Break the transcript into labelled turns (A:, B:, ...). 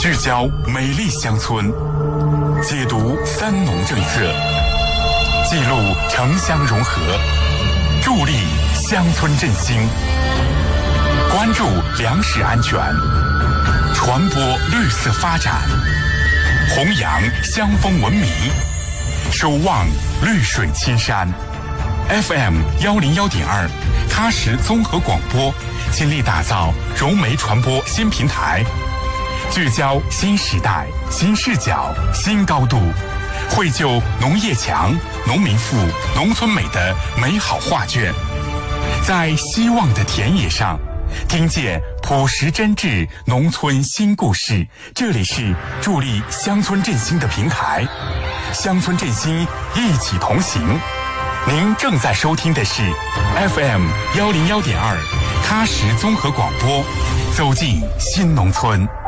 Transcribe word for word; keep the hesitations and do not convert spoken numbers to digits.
A: 聚焦美丽乡村，解读三农政策，记录城乡融合，助力乡村振兴，关注粮食安全，传播绿色发展，弘扬乡风文明，守望绿水青山。F M 幺零幺点二，喀什综合广播倾力打造融媒传播新平台，聚焦新时代、新视角、新高度，绘就农业强、农民富、农村美的美好画卷。在希望的田野上，听见朴实真挚农村新故事。这里是助力乡村振兴的平台，乡村振兴一起同行。您正在收听的是 F M 幺零幺点二，喀什综合广播，走进新农村。